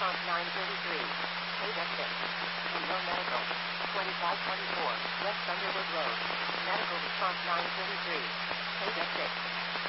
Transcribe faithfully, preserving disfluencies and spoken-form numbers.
response nine thirty-three. Ada six. Rio Medical. twenty-five twenty-four. West Thunderwood Road. Medical response nine thirty-three. Ada six.